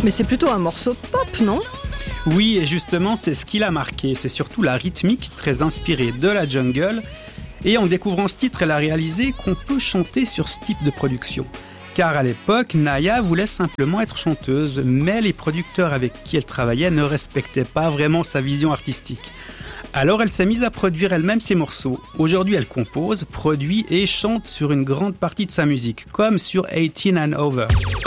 Mais c'est plutôt un morceau pop, non ? Oui, et justement, c'est ce qui l'a marqué. C'est surtout la rythmique, très inspirée de la jungle. Et en découvrant ce titre, elle a réalisé qu'on peut chanter sur ce type de production. Car à l'époque, Naya voulait simplement être chanteuse, mais les producteurs avec qui elle travaillait ne respectaient pas vraiment sa vision artistique. Alors elle s'est mise à produire elle-même ses morceaux. Aujourd'hui, elle compose, produit et chante sur une grande partie de sa musique, comme sur 18 and Over.